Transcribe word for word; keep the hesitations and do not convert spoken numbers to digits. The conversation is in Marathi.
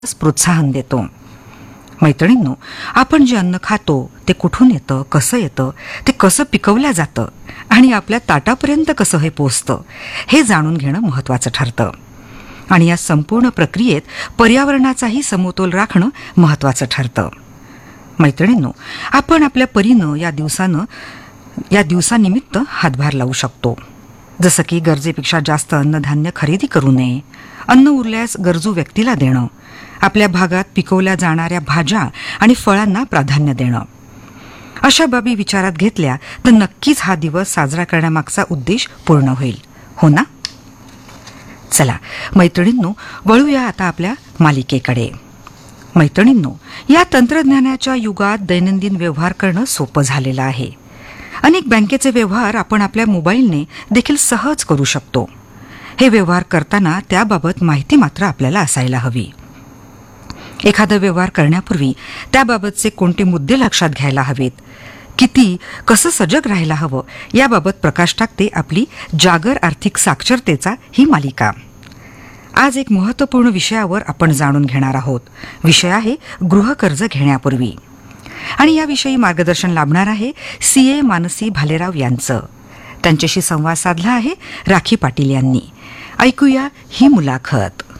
प्रोत्साहन देतो. मैत्रिणींनो, आपण जे अन्न खातो ते कुठून येतं, कसं येतं, ते कसं पिकवलं जातं आणि आपल्या ताटापर्यंत कसं हे पोचतं हे जाणून घेणं महत्त्वाचं ठरतं. आणि या संपूर्ण प्रक्रियेत पर्यावरणाचाही समतोल राखणं महत्त्वाचं ठरतं. मैत्रिणींनो, आपण आपल्या परीनं या दिवसानं या दिवसानिमित्त हातभार लावू शकतो. जसं की गरजेपेक्षा जास्त अन्नधान्य खरेदी करू नये, अन्न उरल्यास गरजू व्यक्तीला देणं, आपल्या भागात पिकवल्या जाणाऱ्या भाज्या आणि फळांना प्राधान्य देणं. अशा बाबी विचारात घेतल्या तर नक्कीच हा दिवस साजरा करण्यामागचा उद्देश पूर्ण होईल, हो ना? चला मैत्रिणींनो, वळूया आता आपल्या मालिकेकडे. मैत्रिणींनो, या तंत्रज्ञानाच्या युगात दैनंदिन व्यवहार करणं सोपं झालेलं आहे. अनेक बँकेचे व्यवहार आपण आपल्या मोबाईलने देखील सहज करू शकतो. हे व्यवहार करताना त्याबाबत माहिती मात्र आपल्याला असायला हवी. एखादा व्यवहार करण्यापूर्वी त्याबाबतचे कोणते मुद्दे लक्षात घ्यायला हवेत, किती कसं सजग राहायला हवं याबाबत प्रकाश टाकते आपली जागर आर्थिक साक्षरतेचा ही मालिका. आज एक महत्त्वपूर्ण विषयावर आपण जाणून घेणार आहोत. विषय आहे गृहकर्ज घेण्यापूर्वी. आणि याविषयी मार्गदर्शन लाभणार आहे सी ए मानसी भालेराव यांचं. त्यांच्याशी संवाद साधला आहे राखी पाटील यांनी. ऐकूया ही मुलाखत.